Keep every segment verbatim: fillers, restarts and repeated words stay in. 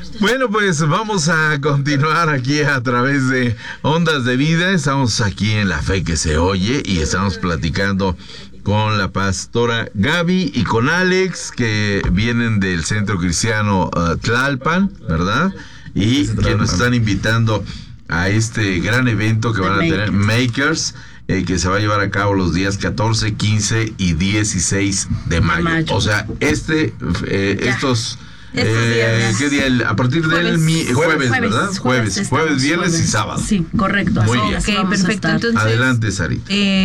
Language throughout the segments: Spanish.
Bueno, pues vamos a continuar aquí a través de Ondas de Vida. Estamos aquí en La Fe que se oye y estamos platicando con la pastora Gaby y con Alex, que vienen del Centro Cristiano uh, Tlalpan, ¿verdad? Y que nos están invitando a este gran evento que van a tener, Makers, eh, que se va a llevar a cabo los días catorce, quince y dieciséis de mayo. De mayo. O sea, este, eh, estos... Eh, ¿Qué día? El, a partir del mi, jueves, jueves, ¿verdad? Jueves, jueves, jueves viernes jueves. y sábado. Sí, correcto. Muy bien. Ok, perfecto. Entonces, adelante, Sarita.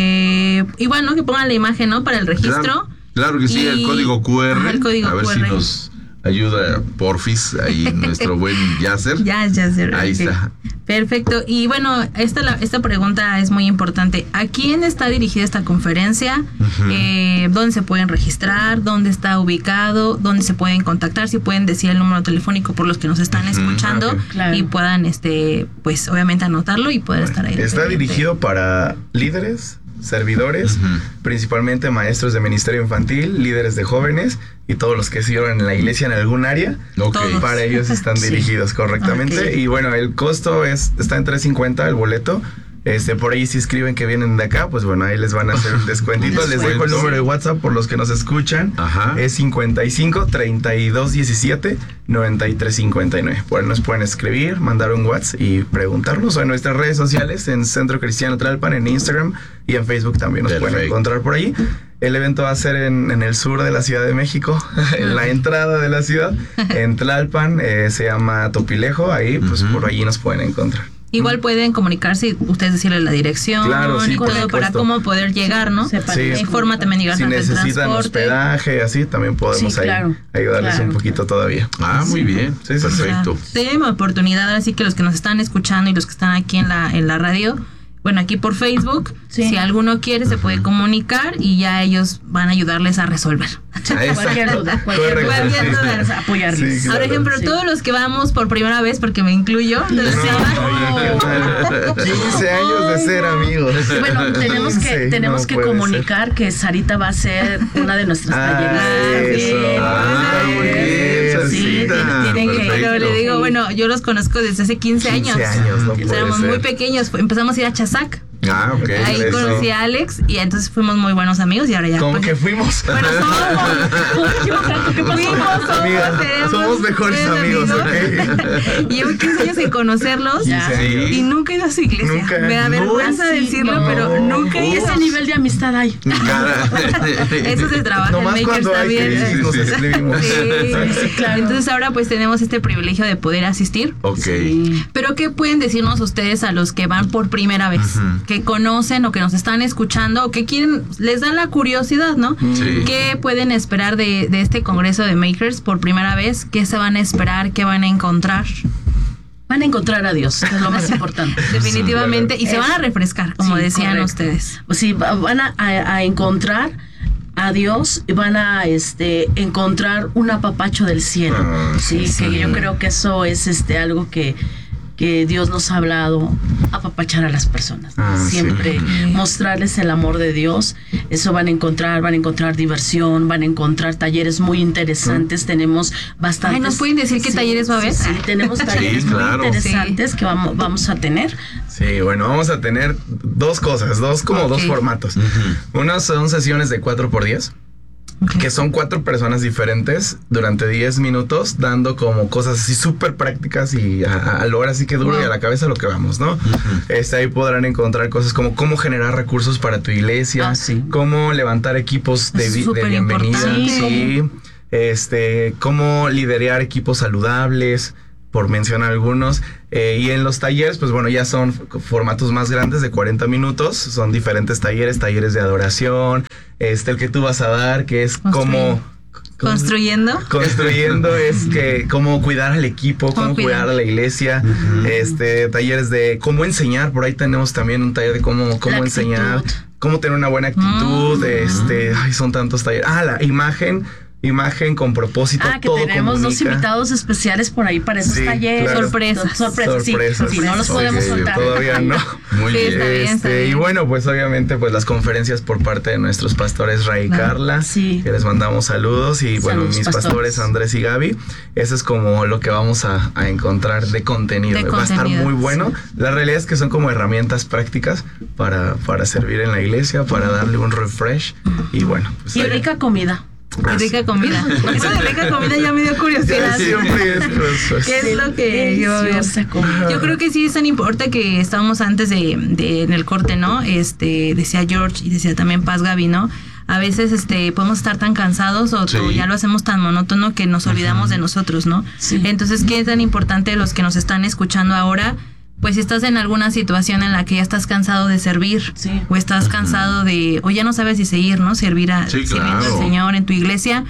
Eh, igual, ¿no? Que pongan la imagen, ¿no? Para el registro. Claro, claro que sí, y... el código cu erre. Ajá, el código a ver cu erre. si nos ayuda Porfis, ahí nuestro buen Yasser. Ya, Yasser. Ahí okay. está. Perfecto. Y bueno, esta, esta pregunta es muy importante. ¿A quién está dirigida esta conferencia? Uh-huh. Eh, ¿Dónde se pueden registrar? ¿Dónde está ubicado? ¿Dónde se pueden contactar? Si pueden decir el número telefónico por los que nos están uh-huh. escuchando okay. claro. y puedan, este, pues obviamente anotarlo y poder bueno, estar ahí. Está dirigido para líderes, servidores, uh-huh. principalmente maestros de ministerio infantil, líderes de jóvenes y todos los que sirven en la iglesia en algún área. Okay. Para ellos están dirigidos sí. correctamente. Okay. Y bueno, el costo es está en tres cincuenta el boleto. Este, por ahí si escriben que vienen de acá, pues bueno, ahí les van a hacer un descuentito. Les dejo el número de WhatsApp por los que nos escuchan. Ajá. Es cincuenta y cinco, treinta y dos, diecisiete, noventa y tres, cincuenta y nueve. Por ahí nos pueden escribir, mandar un WhatsApp y preguntarnos. O en nuestras redes sociales, en Centro Cristiano Tlalpan, en Instagram y en Facebook también nos Perfecto. pueden encontrar por ahí. El evento va a ser en, en el sur de la Ciudad de México, en la entrada de la ciudad, en Tlalpan, eh, se llama Topilejo, ahí pues uh-huh. por allí nos pueden encontrar. Igual pueden comunicarse y ustedes decirle la dirección claro, sí, y todo para cómo poder llegar, ¿no? Sí, hay forma también de llegar si tanto necesitan hospedaje, así también podemos sí, ahí claro, ayudarles claro. un poquito todavía. Ah, muy bien, sí, perfecto. Tenemos oportunidad, así que los que nos están escuchando y los que están aquí en la en la radio, bueno, aquí por Facebook, sí. si alguno quiere se puede comunicar y ya ellos van a ayudarles a resolver. Cualquier duda, cualquier, cualquier duda, sí. apoyarles. Sí, claro. Por ejemplo, sí. todos los que vamos por primera vez, porque me incluyo, de los no, quince años de ser amigos. Bueno, tenemos que sí, tenemos no que comunicar ser. que Sarita va a ser una de nuestras talleras. Ah, bien. Sí, tienen que, pero le digo, bueno, yo los conozco desde hace quince años. quince años, no puede Éramos ser. muy pequeños, empezamos a ir a Chazac. Ah, ok. Ahí eso. conocí a Alex y entonces fuimos muy buenos amigos y ahora ya. ¿Cómo pues, que fuimos? Bueno, somos. ¿Qué pasó? Fuimos, somos, Amiga, somos mejores amigos, ¿ok? Y llevo quince años sin conocerlos ya. Sí. y nunca he ido a su iglesia. Nunca. Me da vergüenza no, decirlo, no, pero nunca he ido. Ese nivel de amistad hay. Eso se trabaja no en más Makers también. Que, sí, nos escribimos. Sí, sí, claro. Entonces ahora pues tenemos este privilegio de poder asistir. Ok. Sí. Pero ¿qué pueden decirnos ustedes a los que van por primera vez? Uh-huh. Que conocen o que nos están escuchando o que quieren, les da la curiosidad, ¿no? Sí. ¿Qué pueden esperar de, de este congreso de Makers por primera vez? ¿Qué se van a esperar? ¿Qué van a encontrar? Van a encontrar a Dios, es lo más importante. Definitivamente. Y es, se van a refrescar, como sí, decían correcto. ustedes. Sí, van a, a, a encontrar a Dios y van a este encontrar un apapacho del cielo. Ah, sí, sí, que yo creo que eso es este algo que que Dios nos ha hablado, apapachar a las personas, ¿no? ah, siempre sí. mostrarles el amor de Dios. Eso van a encontrar, van a encontrar diversión, van a encontrar talleres muy interesantes. Sí. Tenemos bastantes. Ay, ¿nos pueden decir qué sí, talleres va a haber? Sí, sí tenemos talleres sí, claro. muy interesantes sí. que vamos, vamos a tener. Sí, bueno, vamos a tener dos cosas, dos como okay. dos formatos. Uh-huh. Una son sesiones de cuatro por diez. Okay. Que son cuatro personas diferentes durante diez minutos dando como cosas así súper prácticas y a, a lo ahora sí que duro wow. y a la cabeza lo que vamos, ¿no? Uh-huh. Este, ahí podrán encontrar cosas como cómo generar recursos para tu iglesia, ah, sí. cómo levantar equipos de, de bienvenida, sí. este, cómo liderar equipos saludables, por mencionar algunos, eh, y en los talleres, pues bueno, ya son formatos más grandes de cuarenta minutos, son diferentes talleres, talleres de adoración, este, el que tú vas a dar, que es cómo... ¿Construyendo? Construyendo es que cómo cuidar al equipo, cómo cuidar a la iglesia, uh-huh. este, talleres de cómo enseñar, por ahí tenemos también un taller de cómo, cómo enseñar, cómo tener una buena actitud, uh-huh. este, ay, son tantos talleres, ah, la imagen, imagen con propósito. Ah, que todo tenemos comunica. dos invitados especiales por ahí para esos Sí, talleres. claro. Sorpresas. Sorpresas, Sorpresas. sí. Sí, no los Ok, podemos soltar. Todavía no. Muy Sí, bien. está bien, está Este, bien. y bueno, pues obviamente pues las conferencias por parte de nuestros pastores Ray y Claro. Carla, Sí. que les mandamos saludos, y bueno, Saludos, mis pastores. pastores Andrés y Gaby. Eso es como lo que vamos a, a encontrar de contenido. De Va a estar contenido, muy bueno. La realidad es que son como herramientas prácticas para, para servir en la iglesia, para darle un refresh. Y bueno, pues Y ahí- rica comida. Y rica comida. Eso de rica comida ya me dio curiosidad. siempre es pues, ¿Qué es lo que yo veo? Deliciosa comida. Yo creo que sí es tan importante que estábamos antes de, de en el corte, ¿no? Este, decía George y decía también Paz Gaby, ¿no? A veces este podemos estar tan cansados o, Sí. o ya lo hacemos tan monótono que nos olvidamos de nosotros, ¿no? Sí. Entonces, ¿qué es tan importante los que nos están escuchando ahora? Pues si estás en alguna situación en la que ya estás cansado de servir, Sí. o estás cansado de, o ya no sabes si seguir, ¿no? Servir a, Sí, sirviendo claro. al Señor en tu iglesia,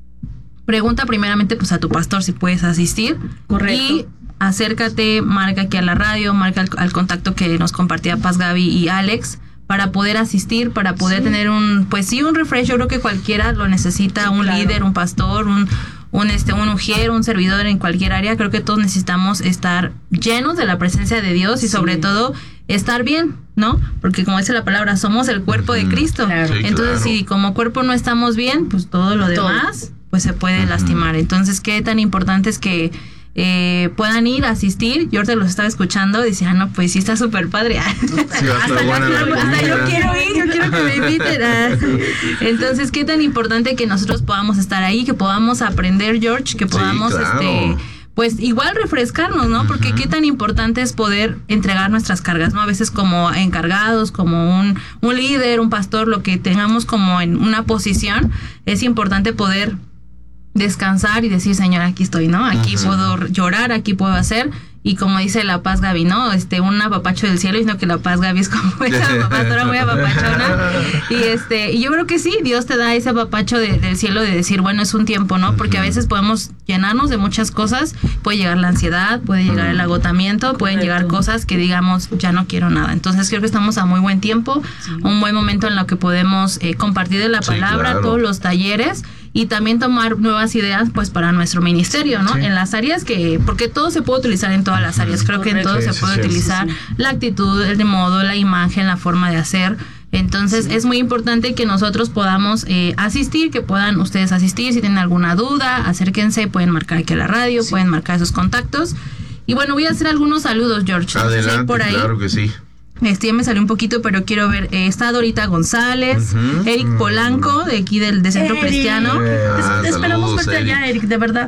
pregunta primeramente pues a tu pastor si puedes asistir. Correcto. Y acércate, marca aquí a la radio, marca al, al contacto que nos compartía Paz Gaby y Alex, para poder asistir, para poder Sí. tener un, pues sí, un refresh. Yo creo que cualquiera lo necesita, Sí, un claro. líder, un pastor, un, un este, un ujier, un servidor en cualquier área. Creo que todos necesitamos estar llenos de la presencia de Dios y Sí. sobre todo estar bien, ¿no? Porque como dice la palabra, somos el cuerpo de Cristo. Claro. Sí, Entonces, claro. si como cuerpo no estamos bien, pues todo lo Todo. demás, pues se puede lastimar. Entonces, qué tan importante es que eh, puedan ir a asistir. Yo ahorita los estaba escuchando, decía, ah, no, pues sí está súper padre. Sí, va a estar Hasta yo, buena la quiero, hasta yo comida. quiero ir, yo quiero que me inviten. Ah. Entonces, qué tan importante que nosotros podamos estar ahí, que podamos aprender, George, que podamos, claro. este, pues igual refrescarnos, ¿no? Porque qué tan importante es poder entregar nuestras cargas, ¿no? A veces como encargados, como un, un líder, un pastor, lo que tengamos como en una posición, es importante poder descansar y decir, Señor, aquí estoy, ¿no? Aquí Ujú. puedo llorar, aquí puedo hacer. Y como dice la Paz Gaby, ¿no? Este, un apapacho del cielo, sino que la Paz Gaby es como esa pastora muy apapachona. Y este, y yo creo que sí, Dios te da ese apapacho de- del cielo de decir, bueno, es un tiempo, ¿no? Porque a veces podemos llenarnos de muchas cosas, puede llegar la ansiedad, puede llegar el agotamiento, pueden Correcto. llegar cosas que digamos, ya no quiero nada. Entonces creo que estamos a muy buen tiempo, un buen momento en lo que podemos eh, compartir de la Sí, palabra, claro. todos los talleres y también tomar nuevas ideas pues para nuestro ministerio, ¿no? Sí. En las áreas que, porque todo se puede utilizar en todas las áreas, creo que en Correcto. todo Sí, se sí, puede sí. utilizar Sí, la actitud, el modo, la imagen, la forma de hacer. Entonces es muy importante que nosotros podamos eh, asistir, que puedan ustedes asistir, si tienen alguna duda, acérquense, pueden marcar aquí a la radio, Sí. pueden marcar sus contactos. Y bueno, voy a hacer algunos saludos, George. No sé si hay Adelante, por ahí. claro que sí. Este ya me salió un poquito, pero quiero ver. Eh, está Dorita González, Ujú. Eric Polanco, de aquí del de Centro Eric. Cristiano. Eh, Es- Ah, esperamos saludos, verte allá, Eric, de verdad.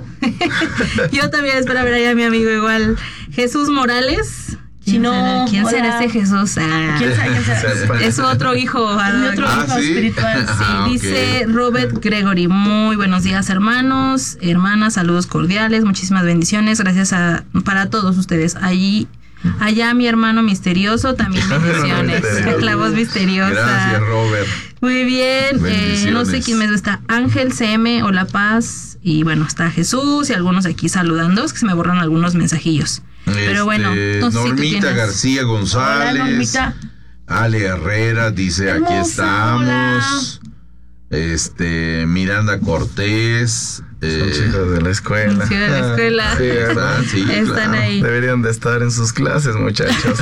Yo también espero ver allá a mi amigo igual. Jesús Morales. ¿Quién Chino, será? ¿Quién será hola. este Jesús? Ah, ¿Quién sabe quién será? es su otro hijo. Mi otro Ah, hijo ¿sí? espiritual. Sí, Ah, ok. dice Robert Gregory. Muy buenos días, hermanos, hermanas, saludos cordiales, muchísimas bendiciones, gracias a para todos ustedes. Allí, allá mi hermano misterioso, también bendiciones. Misterioso. La voz misteriosa. Gracias, Robert. Muy bien, eh, no sé Bendiciones. quién me está. Ángel C M, Hola Paz, y bueno, está Jesús y algunos aquí saludando, es que se me borran algunos mensajillos. Pero bueno, Este, no sé si tú Normita tienes- García Hola, González. Normita. Ale Herrera dice, aquí Hermosa, estamos. Este, Miranda Cortés. Son eh, chicos de la escuela. Sí, de la escuela. Sí, ¿verdad? están, sí, Están claro. ahí. Deberían de estar en sus clases, muchachos.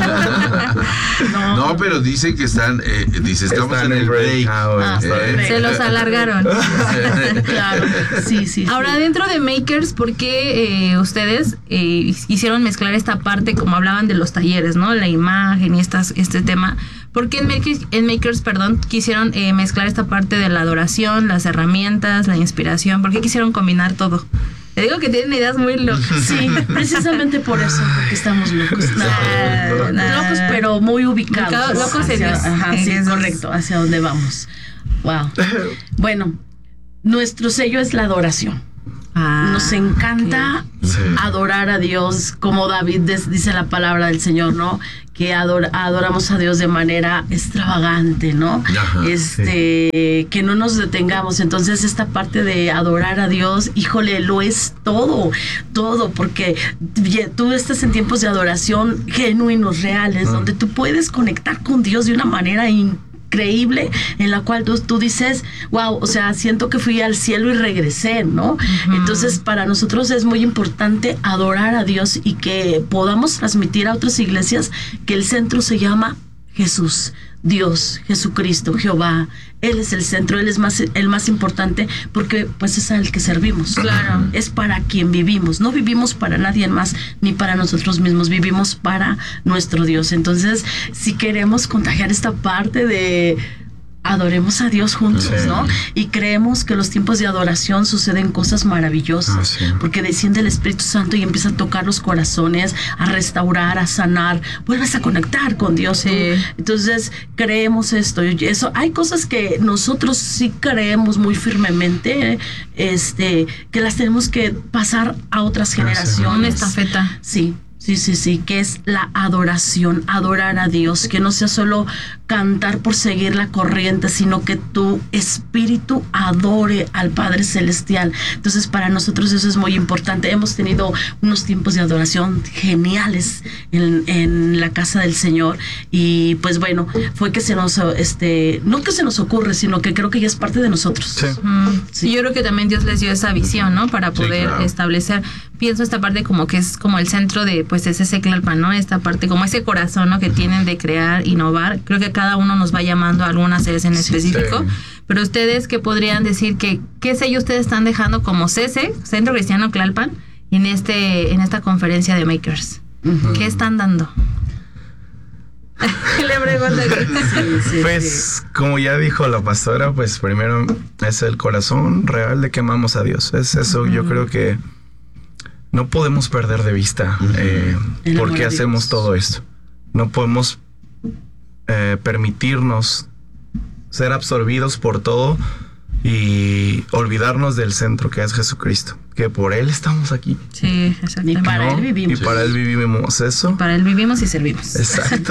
No, No, pero dice que están, eh, dice, estamos Están en el break. Ah, bueno, Ah, está bien. Eh, Se los alargaron. claro. Sí, sí. Ahora, sí. dentro de Makers, ¿por qué eh, ustedes eh, hicieron mezclar esta parte, como hablaban de los talleres, ¿no? La imagen y estas, este tema. ¿Por qué en Makers, en Makers perdón, quisieron eh, mezclar esta parte de la adoración, las herramientas, la inspiración? ¿Por qué quisieron combinar todo? Le digo que tienen ideas muy locas. Sí, precisamente por eso, porque estamos locos. Nah, nah. Locos, pero muy ubicados. Ubicados, locos en hacia, Dios. Ajá, sí, Jesús. correcto, hacia dónde vamos. Wow. Bueno, nuestro sello es la adoración. Ah, Nos encanta Sí. adorar a Dios, como David des- dice la palabra del Señor, ¿no? Que ador- adoramos a Dios de manera extravagante, ¿no? Ajá, este, que no nos detengamos. Entonces, esta parte de adorar a Dios, híjole, lo es todo, todo, porque ye- tú estás en tiempos de adoración genuinos, reales, Mm. donde tú puedes conectar con Dios de una manera in- increíble en la cual tú, tú dices, wow, o sea, siento que fui al cielo y regresé, ¿no? Uh-huh. Entonces, para nosotros es muy importante adorar a Dios y que podamos transmitir a otras iglesias que el centro se llama Jesús, Dios, Jesucristo, Jehová. Él es el centro, Él es más, el más importante, porque pues es al que servimos. Claro. Es para quien vivimos. No vivimos para nadie más, ni para nosotros mismos. Vivimos para nuestro Dios. Entonces, si queremos contagiar esta parte de adoremos a Dios juntos, sí. ¿no? Y creemos que los tiempos de adoración suceden cosas maravillosas, ah, sí. porque desciende el Espíritu Santo y empieza a tocar los corazones, a restaurar, a sanar, vuelves a conectar con Dios. Sí. Entonces, creemos esto. Eso, hay cosas que nosotros sí creemos muy firmemente, este, que las tenemos que pasar a otras generaciones. Una estafeta. Sí. Sí, sí, sí, que es la adoración, adorar a Dios, que no sea solo cantar por seguir la corriente, sino que tu espíritu adore al Padre Celestial. Entonces, para nosotros eso es muy importante. Hemos tenido unos tiempos de adoración geniales en, en la casa del Señor y pues bueno, fue que se nos, este, no que se nos ocurre, sino que creo que ya es parte de nosotros. Sí. Mm, sí. Yo creo que también Dios les dio esa visión, ¿no? Para poder sí, claro. establecer, pienso esta parte como que es como el centro de, pues es ese Tlalpan, ¿no? Esta parte, como ese corazón, ¿no? Que tienen de crear, innovar. Creo que cada uno nos va llamando a algunas áreas en específico. Sí. Pero ustedes, ¿qué podrían decir? que ¿Qué sello ustedes están dejando como C C, Centro Cristiano Tlalpan, en este en esta conferencia de Makers? Uh-huh. ¿Qué están dando? Le pregunto sí, sí, pues, sí. como ya dijo la pastora, pues primero es el corazón real de que amamos a Dios. Es eso, uh-huh. yo creo que no podemos perder de vista uh-huh. eh, por qué hacemos todo esto. No podemos eh, permitirnos ser absorbidos por todo y olvidarnos del centro que es Jesucristo, que por Él estamos aquí. Sí, exactamente. Y para ¿no? Él vivimos. Y para Él vivimos eso. Y para Él vivimos y servimos. Exacto.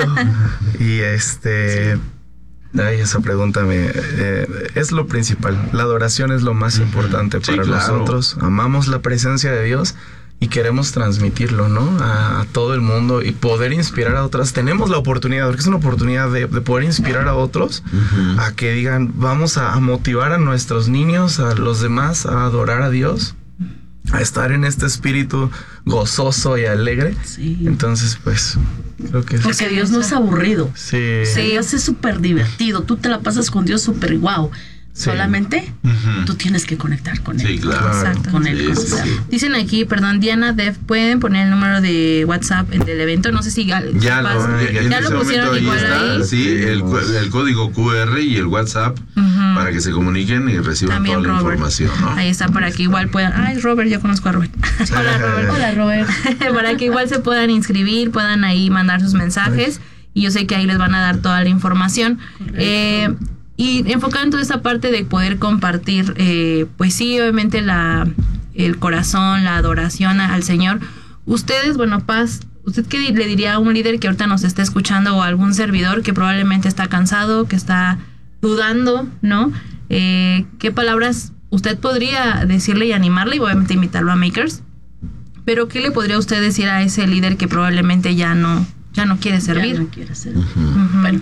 y este... Sí. Ay, esa pregunta me, eh, es lo principal. La adoración es lo más importante para sí, claro. nosotros. Amamos la presencia de Dios y queremos transmitirlo, ¿no? A, a todo el mundo y poder inspirar a otras. Tenemos la oportunidad, porque es una oportunidad de, de poder inspirar a otros uh-huh. a que digan, vamos a, a motivar a nuestros niños, a los demás, a adorar a Dios, a estar en este espíritu gozoso y alegre. Sí. Entonces, pues, creo que porque Dios no es aburrido. Sí. Sí, Dios es súper divertido. Tú te la pasas con Dios súper guau. Sí. Solamente uh-huh. tú tienes que conectar con él. Sí, claro. Exacto. Con él. Sí, sí, sí. Dicen aquí, perdón, Diana Dev, ¿pueden poner el número de WhatsApp del evento? No sé si ya, ya, lo, ya, ya lo pusieron igual está, ahí. Sí, el, el código Q R y el WhatsApp uh-huh. para que se comuniquen y reciban también toda la Robert. información, ¿no? Ahí está, para que igual puedan... Ay, Robert, yo conozco a Robert. Hola, Robert. Hola, Robert. Para que igual se puedan inscribir, puedan ahí mandar sus mensajes. Y yo sé que ahí les van a dar toda la información. Correcto. Eh... Y enfocado en toda esa parte de poder compartir, eh, pues sí, obviamente la el corazón, la adoración al Señor. Ustedes, bueno, Paz, ¿usted qué le diría a un líder que ahorita nos está escuchando o a algún servidor que probablemente está cansado, que está dudando, ¿no? Eh, ¿Qué palabras usted podría decirle y animarle y obviamente invitarlo a Makers? Pero ¿qué le podría usted decir a ese líder que probablemente ya no... ya no quiere servir? Ya no quiere servir. Uh-huh. Bueno,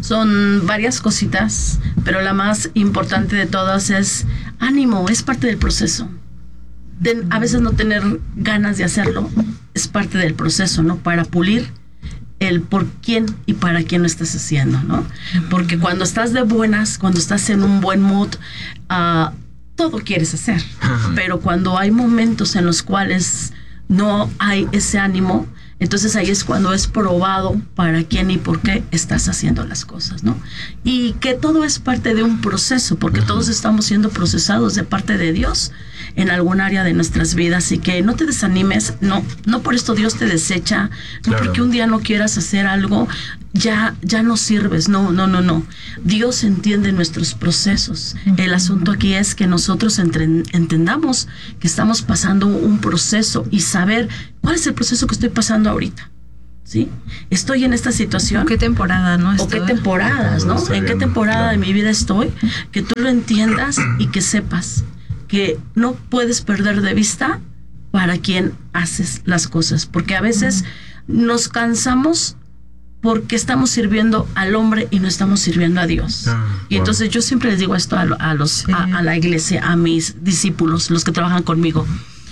son varias cositas, pero la más importante de todas es ánimo, es parte del proceso. De, a veces no tener ganas de hacerlo es parte del proceso, ¿no? Para pulir el por quién y para quién lo estás haciendo, ¿no? Porque cuando estás de buenas, cuando estás en un buen mood, uh, todo quieres hacer. Uh-huh. Pero cuando hay momentos en los cuales no hay ese ánimo, entonces ahí es cuando es probado para quién y por qué estás haciendo las cosas, ¿no? Y que todo es parte de un proceso, porque uh-huh. todos estamos siendo procesados de parte de Dios en algún área de nuestras vidas, y que no te desanimes, no, no por esto Dios te desecha, no claro. porque un día no quieras hacer algo, ya, ya no sirves, no, no, no, no. Dios entiende nuestros procesos. Uh-huh. El asunto aquí es que nosotros entre, entendamos que estamos pasando un proceso y saber cuál es el proceso que estoy pasando ahorita. ¿Sí? Estoy en esta situación. ¿O qué temporada, no? ¿O qué temporadas, no? ¿En qué temporada claro. de mi vida estoy? Que tú lo entiendas y que sepas que no puedes perder de vista para quién haces las cosas. Porque a veces uh-huh. nos cansamos porque estamos sirviendo al hombre y no estamos sirviendo a Dios. Ah, y wow. Entonces yo siempre les digo esto a, a los sí. a, a la iglesia, a mis discípulos, los que trabajan conmigo.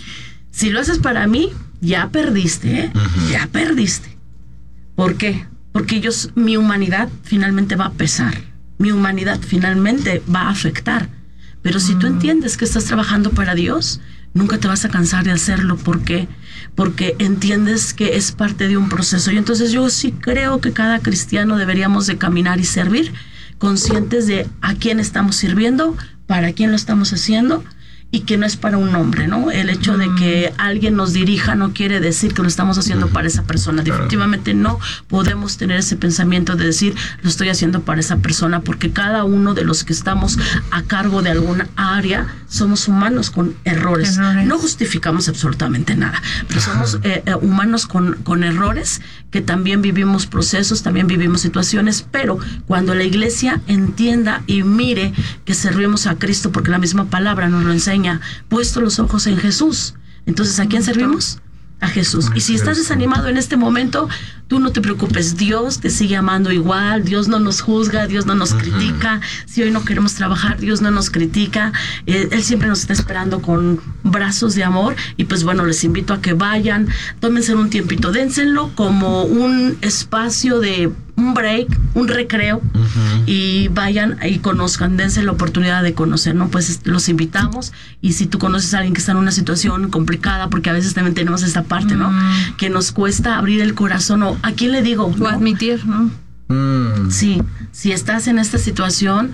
Si lo haces para mí, ya perdiste, ¿eh? Uh-huh. Ya perdiste. ¿Por qué? Porque ellos, mi humanidad finalmente va a pesar. Mi humanidad finalmente va a afectar. Pero si uh-huh. tú entiendes que estás trabajando para Dios, nunca te vas a cansar de hacerlo. ¿Por qué? Porque entiendes que es parte de un proceso. Y entonces yo sí creo que cada cristiano deberíamos de caminar y servir, conscientes de a quién estamos sirviendo, para quién lo estamos haciendo, y que no es para un hombre, ¿no? El hecho mm. de que alguien nos dirija no quiere decir que lo estamos haciendo mm. para esa persona. Definitivamente no podemos tener ese pensamiento de decir, lo estoy haciendo para esa persona, porque cada uno de los que estamos a cargo de alguna área somos humanos con errores. errores. No justificamos absolutamente nada, pero somos eh, eh, humanos con, con errores, que también vivimos procesos, también vivimos situaciones, pero cuando la iglesia entienda y mire que servimos a Cristo, porque la misma palabra nos lo enseña, puesto los ojos en Jesús. Entonces, ¿a quién servimos? A Jesús. Y si estás desanimado en este momento, tú no te preocupes, Dios te sigue amando igual, Dios no nos juzga, Dios no nos uh-huh. critica. Si hoy no queremos trabajar, Dios no nos critica, eh, Él siempre nos está esperando con brazos de amor. Y pues bueno, les invito a que vayan, tómense un tiempito, dénselo como un espacio de un break, un recreo, uh-huh. y vayan y conozcan, dense la oportunidad de conocer, ¿no? Pues los invitamos. Y si tú conoces a alguien que está en una situación complicada, porque a veces también tenemos esta parte, ¿no? Mm. Que nos cuesta abrir el corazón, o ¿a quién le digo? ¿No? O admitir, ¿no? Mm. Sí, si estás en esta situación,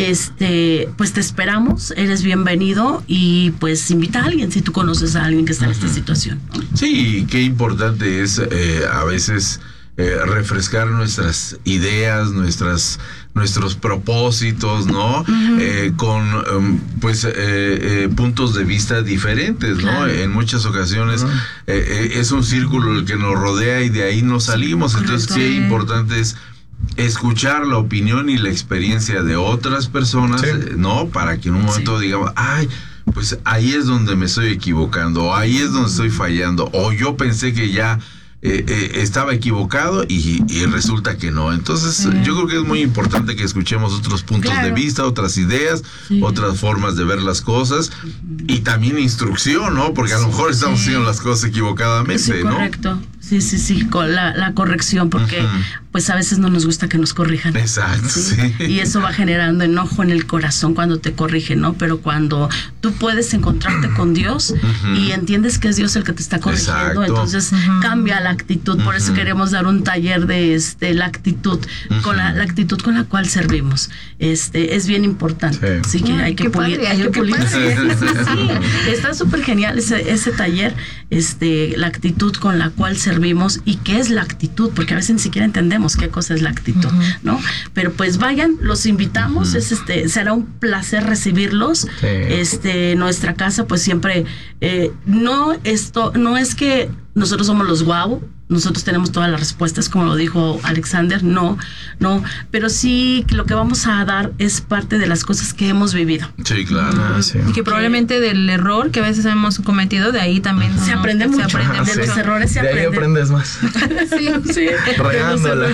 este, pues te esperamos, eres bienvenido, y pues invita a alguien si tú conoces a alguien que está uh-huh. en esta situación, ¿no? Sí, qué importante es eh, a veces eh, refrescar nuestras ideas, nuestras nuestros propósitos, ¿no? Uh-huh. Eh, con um, pues eh, eh, puntos de vista diferentes, ¿no? Claro. En muchas ocasiones uh-huh. eh, eh, es un círculo el que nos rodea y de ahí no salimos. Sí, entonces qué importante es escuchar la opinión y la experiencia de otras personas, sí. eh, ¿no? Para que en un momento sí. digamos, ay, pues ahí es donde me estoy equivocando, o ahí es donde estoy fallando, o yo pensé que ya Eh, eh, estaba equivocado y, y resulta que no. Entonces sí. yo creo que es muy importante que escuchemos otros puntos claro. de vista, otras ideas, sí. otras formas de ver las cosas, y también instrucción, ¿no? Porque a lo mejor estamos sí. haciendo las cosas equivocadamente, sí, ¿no? Correcto. Sí, sí, sí, con la, la corrección, porque uh-huh. pues a veces no nos gusta que nos corrijan. Exacto, ¿sí? Sí. Y eso va generando enojo en el corazón cuando te corrigen, ¿no? Pero cuando tú puedes encontrarte con Dios uh-huh. y entiendes que es Dios el que te está corrigiendo, exacto. entonces uh-huh. cambia la actitud. Por uh-huh. eso queremos dar un taller de este la actitud, uh-huh. con la, la actitud con la cual servimos. Este es bien importante. Sí, sí que hay que pulir, padre, hay que pulir. Sí, sí, sí. Está súper genial ese, ese taller, este, la actitud con la cual servimos. Vimos y qué es la actitud, porque a veces ni siquiera entendemos qué cosa es la actitud, uh-huh. ¿no? Pero pues vayan, los invitamos, uh-huh. es este, será un placer recibirlos. Sí. Este, nuestra casa, pues siempre, eh, no esto, no es que nosotros somos los guau, nosotros tenemos todas las respuestas, como lo dijo Alexander, no, no, pero sí lo que vamos a dar es parte de las cosas que hemos vivido. Sí, claro. Ah, sí. Y que probablemente del error que a veces hemos cometido, de ahí también se no, aprende mucho. Se aprende ah, de mucho. los errores se de aprende. De ahí aprendes más. sí, sí. Regándola.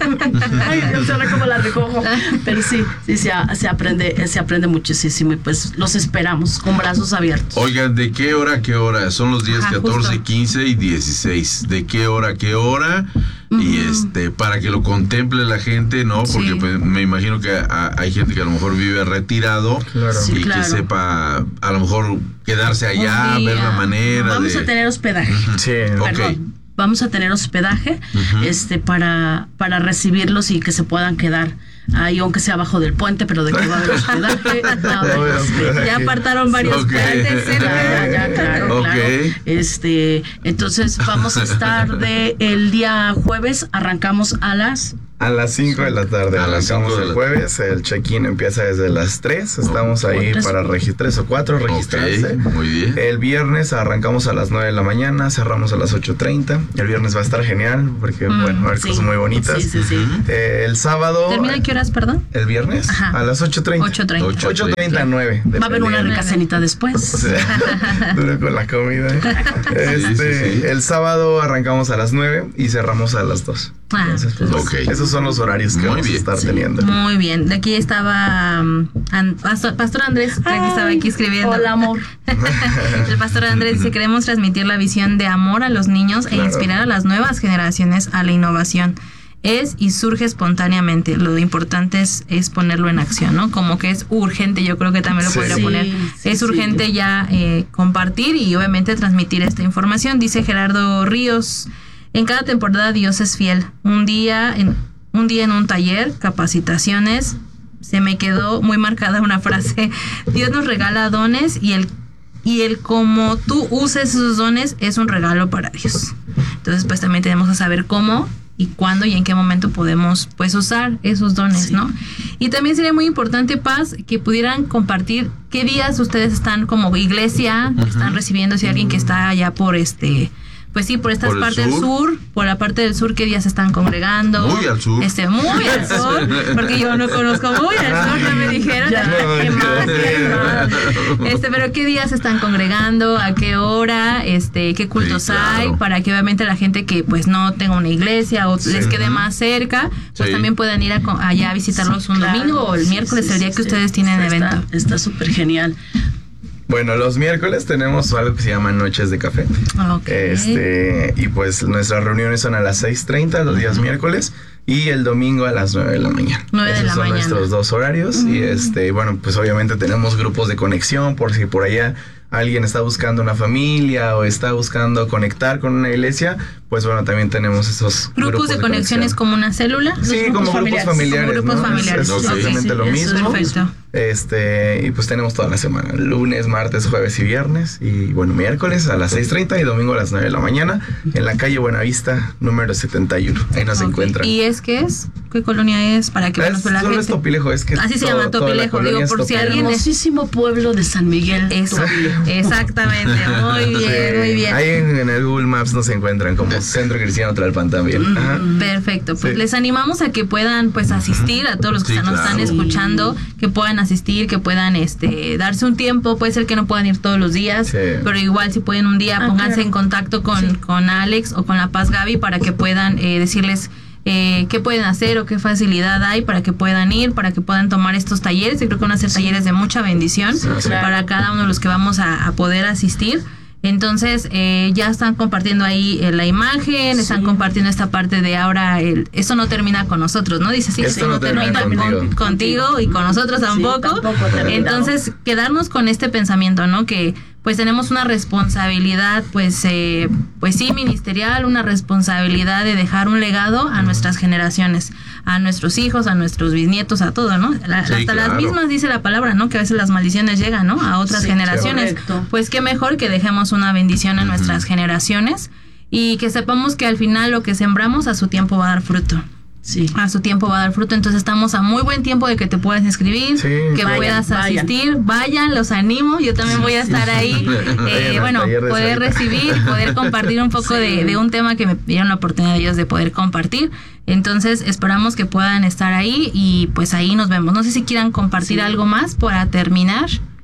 Ay, yo sé cómo la recojo. Pero sí, sí, se, se aprende, se aprende muchísimo, y pues los esperamos con brazos abiertos. Oigan, ¿de qué hora a qué hora? Son los días ah, catorce, justo. quince y dieciséis. ¿De qué hora a qué hora? Uh-huh. Y este, para que lo contemple la gente, ¿no? Porque sí. pues, me imagino que a, hay gente que a lo mejor vive retirado, claro. y sí, claro. que sepa a lo mejor quedarse allá, ver la manera. Vamos de... a tener hospedaje. Uh-huh. Sí, ok. Vamos a tener hospedaje, uh-huh. este, para, para recibirlos y que se puedan quedar ahí, aunque sea abajo del puente, pero de que va a haber hospedaje. Va a haber hospedaje. Ya apartaron varios okay. puentes, ¿eh? ya, ya, claro, okay. claro. Este, entonces vamos a estar de el día jueves, arrancamos a las A las cinco de la tarde. A las Arrancamos cinco de el la jueves. El check-in empieza desde las tres. Estamos ahí tres. para registrar, tres o cuatro, registrarse. Okay, muy bien. El viernes arrancamos a las nueve de la mañana, cerramos a las ocho treinta. El viernes va a estar genial porque, Mm, bueno, va a haber sí. cosas muy bonitas. Sí, sí, sí. Eh, el sábado. ¿Termina a qué horas, perdón? El viernes Ajá. a las ocho treinta. ocho treinta. Ocho. ocho treinta, nueve. Va a haber una rica cenita O después. sea, duro con la comida. Este, Sí, sí, sí. El sábado arrancamos a las nueve y cerramos a las dos. Ah, Entonces, pues, ok. esos son los horarios que Muy vamos bien. a estar Sí. teniendo. Muy bien. De aquí estaba um, An- Pastor, Pastor Andrés, que estaba aquí escribiendo. Hola, amor. El pastor Andrés dice: queremos transmitir la visión de amor a los niños e Claro. inspirar a las nuevas generaciones a la innovación. Es y surge espontáneamente. Lo importante es, es ponerlo en acción, ¿no? Como que es urgente, yo creo que también lo Sí. podría Sí, poner. sí, es sí. urgente ya eh, compartir y obviamente transmitir esta información. Dice Gerardo Ríos: en cada temporada Dios es fiel. Un día en, un día en un taller, capacitaciones, se me quedó muy marcada una frase: Dios nos regala dones y el y el cómo tú uses esos dones es un regalo para Dios. Entonces, pues también tenemos que saber cómo y cuándo y en qué momento podemos pues usar esos dones, Sí. ¿no? Y también sería muy importante, Paz, que pudieran compartir qué días ustedes están como iglesia, que están recibiendo, si alguien que está allá por este, pues sí, por estas ¿Por el partes del sur? sur, por la parte del sur, qué días están congregando. Muy al sur. Este, muy al sur, porque yo no conozco muy al sur, no me dijeron. Ya. ¿Qué más? ¿Qué más? Este, pero qué días están congregando, a qué hora, este, qué cultos Sí, claro. hay, para que obviamente la gente que pues no tenga una iglesia o les quede más cerca, pues Sí. también puedan ir a, co- allá a visitarlos Sí, un claro. domingo o el Sí, miércoles, sí, el día sí, que sí. ustedes tienen Está- evento. Está súper genial. Bueno, los miércoles tenemos algo que se llama Noches de Café. Ok. Este, y pues nuestras reuniones son a las seis treinta los días miércoles y el domingo a las nueve de la mañana. nueve de Esos la son mañana. nuestros dos horarios. Y este, bueno, pues obviamente tenemos grupos de conexión por si por allá alguien está buscando una familia o está buscando conectar con una iglesia, pues bueno, también tenemos esos Grupos, de, conexiones como una célula. Sí, Los como grupos grupos familiares. familiares. Como grupos ¿no? familiares. Es, es Ok. exactamente Sí, lo sí, mismo. eso Perfecto. Este, y pues tenemos toda la semana, lunes, martes, jueves y viernes, y bueno, miércoles a las seis treinta y domingo a las nueve de la mañana, en la calle Buenavista, número setenta y uno. Ahí nos Ok. encuentran. ¿Y es qué es? ¿Qué colonia es? Para que Es, veamos la solo gente. es Topilejo, es que Así se todo- llama, toda la Topilejo, colonia digo, es por si Topilejo. alguien es- Hermosísimo pueblo de San Miguel. Eso, Topilejo. exactamente, muy bien, Sí, muy bien. Ahí en, en el Google Maps nos encuentran como Centro Cristiano Tlalpan también. Ajá. Perfecto, pues Sí. les animamos a que puedan pues asistir, a todos los que Sí, nos están claro. escuchando, que puedan asistir, que puedan este darse un tiempo, puede ser que no puedan ir todos los días, Sí. pero igual si pueden un día Ah, pónganse claro. en contacto con, con Alex o con La Paz Gaby para que puedan eh, decirles eh, qué pueden hacer o qué facilidad hay para que puedan ir, para que puedan tomar estos talleres. Yo creo que van a ser talleres de mucha bendición claro. para cada uno de los que vamos a, a poder asistir. Entonces, eh, ya están compartiendo ahí eh, la imagen, Sí. están compartiendo esta parte de ahora, el, eso no termina con nosotros, ¿no? Dice, sí, Esto sí, no termina con- contigo. contigo y con nosotros Sí, tampoco. tampoco ha terminado. Entonces, quedarnos con este pensamiento, ¿no? Que pues tenemos una responsabilidad, pues, eh, pues sí, ministerial, una responsabilidad de dejar un legado a nuestras generaciones, a nuestros hijos, a nuestros bisnietos, a todo, ¿no? La- Sí, hasta las claro. mismas dice la palabra, ¿no? Que a veces las maldiciones llegan, ¿no? A otras Sí, generaciones. correcto. Pues qué mejor que dejemos una bendición en nuestras generaciones y que sepamos que al final lo que sembramos a su tiempo va a dar fruto. Sí. A su tiempo va a dar fruto, entonces estamos a muy buen tiempo de que te puedas inscribir, Sí, que vayan, puedas vayan. asistir, vayan, los animo, yo también voy a estar ahí, Vayan eh, al bueno, taller de poder Sarita. recibir, poder compartir un poco Sí. de, de un tema que me dieron la oportunidad de ellos de poder compartir, entonces esperamos que puedan estar ahí y pues ahí nos vemos. No sé si quieran compartir Sí. algo más para terminar,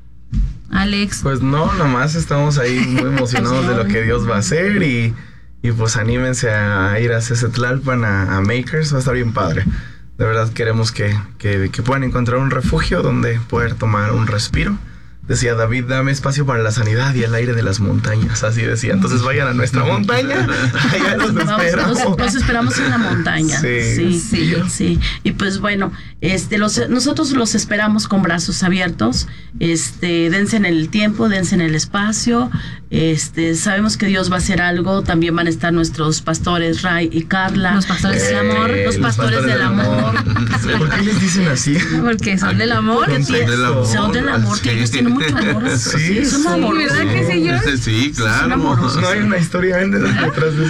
Alex. Pues no, nomás estamos ahí muy emocionados de lo que Dios va a hacer y, y pues anímense a ir a Tlalpan, a, a Makers, va a estar bien padre. De verdad queremos que, que, que puedan encontrar un refugio donde poder tomar un respiro. Decía David, dame espacio para la sanidad y el aire de las montañas, así decía. Entonces vayan a nuestra montaña, allá los Vamos, esperamos. nos, nos esperamos en la montaña. Sí, Sí, sí, sí. Y pues bueno, este, los, nosotros los esperamos con brazos abiertos. Este, dense en el tiempo, dense en el espacio. Este, sabemos que Dios va a hacer algo. También van a estar nuestros pastores Ray y Carla. Los pastores del amor, Eh, los pastores del amor. ¿Por qué les dicen así? Porque son del amor. Son ¿sí? Del amor. Son del amor, que ellos tienen mucho amor. Sí, son sí, amorosos. ¿verdad que sí, yo? Sí, claro. amorosos. No hay una historia detrás de eso.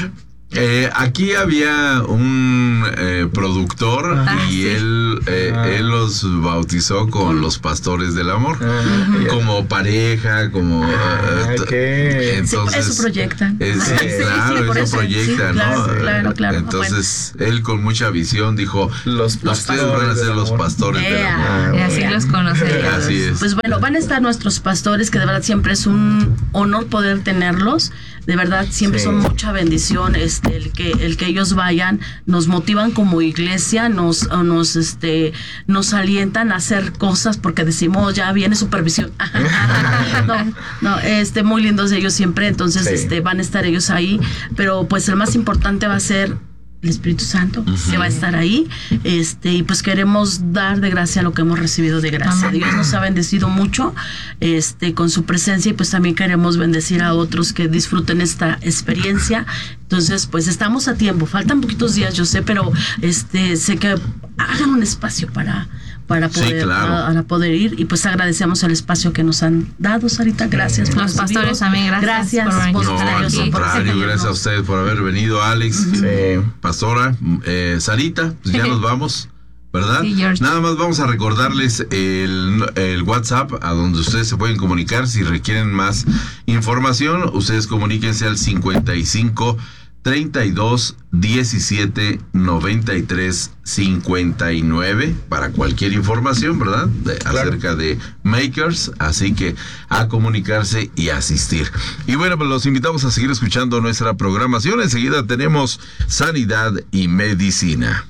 Eh, aquí había un eh, productor ah, y sí. él eh, ah. él los bautizó con los pastores del amor, ah, como yeah. pareja, como ah, uh, ¿qué? Entonces sí, eso proyecta. Es, sí, sí, claro, sí, eso, eso proyecta, sí, ¿no? Claro, claro, claro. Entonces bueno. él con mucha visión dijo, los ustedes van a ser los pastores yeah. del amor. Y así yeah. los conoceríamos. Así es. Pues bueno, van a estar nuestros pastores, que de verdad siempre es un honor poder tenerlos. De verdad siempre sí. son mucha bendición, este, el que el que ellos vayan, nos motivan como iglesia, nos nos este nos alientan a hacer cosas porque decimos ya viene supervisión. no, no, este muy lindos ellos siempre, entonces sí. este van a estar ellos ahí, pero pues el más importante va a ser el Espíritu Santo, uh-huh. que va a estar ahí, este y pues queremos dar de gracia lo que hemos recibido de gracia. Dios nos ha bendecido mucho este con su presencia y pues también queremos bendecir a otros que disfruten esta experiencia. Entonces pues estamos a tiempo, faltan poquitos días, yo sé, pero este sé que hagan un espacio para para poder, sí, claro. a, para poder ir y pues agradecemos el espacio que nos han dado, Sarita, gracias por los pastores también, gracias, gracias por, por no, al contrario, gracias a ustedes por haber venido, Alex, uh-huh. sí. Pastora, eh, Sarita, pues ya nos vamos, ¿verdad? Sí, nada más vamos a recordarles el, el WhatsApp a donde ustedes se pueden comunicar si requieren más información, ustedes comuníquense al cincuenta y cinco treinta y dos diecisiete noventa y tres cincuenta y nueve para cualquier información, ¿verdad? De, claro. Acerca de Makers, así que a comunicarse y asistir. Y bueno, pues los invitamos a seguir escuchando nuestra programación. Enseguida tenemos Sanidad y Medicina.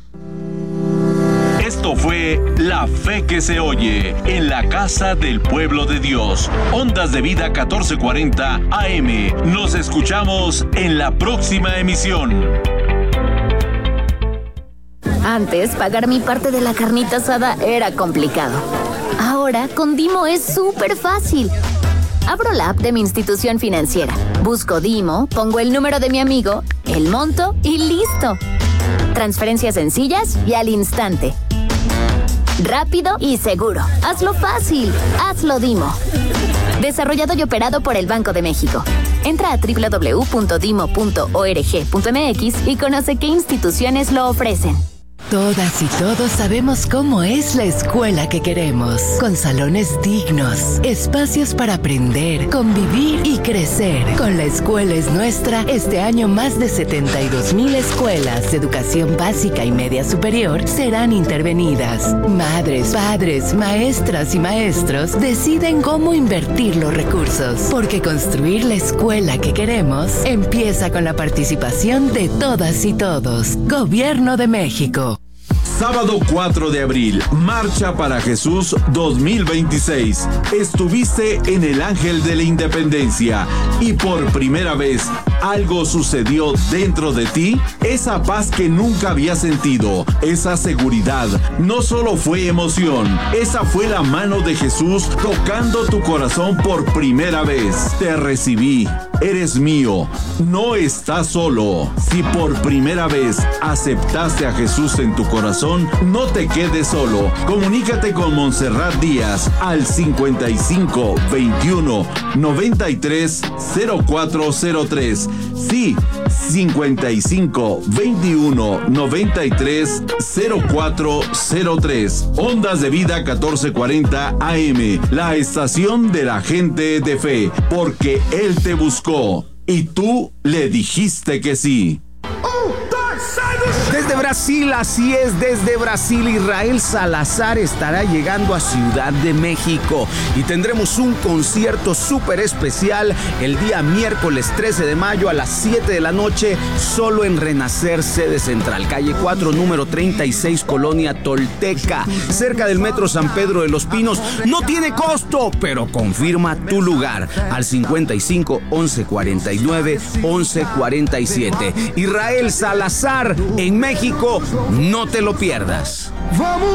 Esto fue La Fe que se oye en la casa del pueblo de Dios. Ondas de Vida catorce cuarenta A M. Nos escuchamos en la próxima emisión. Antes, pagar mi parte de la carnita asada era complicado. Ahora, con Dimo es súper fácil. Abro la app de mi institución financiera, busco Dimo, pongo el número de mi amigo, el monto y listo. Transferencias sencillas y al instante. Rápido y seguro. Hazlo fácil. Hazlo Dimo. Desarrollado y operado por el Banco de México. Entra a doble u doble u doble u punto dimo punto org punto m x y conoce qué instituciones lo ofrecen. Todas y todos sabemos cómo es la escuela que queremos, con salones dignos, espacios para aprender, convivir y crecer. Con La Escuela es Nuestra, este año más de setenta y dos mil escuelas de educación básica y media superior serán intervenidas. Madres, padres, maestras y maestros deciden cómo invertir los recursos, porque construir la escuela que queremos empieza con la participación de todas y todos. Gobierno de México. Sábado cuatro de abril, Marcha para Jesús dos mil veintiséis. Estuviste en el Ángel de la Independencia y por primera vez algo sucedió dentro de ti. Esa paz que nunca había sentido, esa seguridad, no solo fue emoción, esa fue la mano de Jesús tocando tu corazón por primera vez. Te recibí, eres mío, no estás solo. Si por primera vez aceptaste a Jesús en tu corazón, no te quedes solo. Comunícate con Montserrat Díaz al cincuenta y cinco veintiuno noventa y tres cero cuatro cero tres. Sí, cincuenta y cinco veintiuno noventa y tres cero cuatro cero tres. Ondas de Vida catorce cuarenta A M, la estación de la gente de fe, porque Él te buscó y tú le dijiste que sí. Desde Brasil, así es, desde Brasil, Israel Salazar estará llegando a Ciudad de México y tendremos un concierto súper especial el día miércoles trece de mayo a las siete de la noche, solo en Renacer, sede central, calle cuatro, número treinta y seis, Colonia Tolteca, cerca del Metro San Pedro de los Pinos. No tiene costo, pero confirma tu lugar al cincuenta y cinco once cuarenta y nueve once cuarenta y siete. Israel Salazar en México, no te lo pierdas. ¡Vamos!